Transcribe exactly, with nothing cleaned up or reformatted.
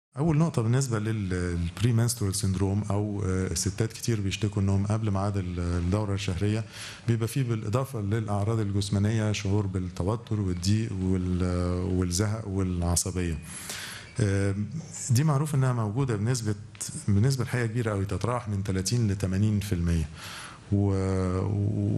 أول نقطة بالنسبة للبري منسترول سيندروم أو الستات كتير بيشتكوا إنهم قبل ميعاد الدورة الشهرية بيبقى فيه بالإضافة للأعراض الجسمانية شعور بالتوتر والضيق والزهق والعصبية. دي معروف إنها موجودة بنسبة بنسبة الحقيقة كبيرة أوي، تتراوح من ثلاثين ل ثمانين في المية. و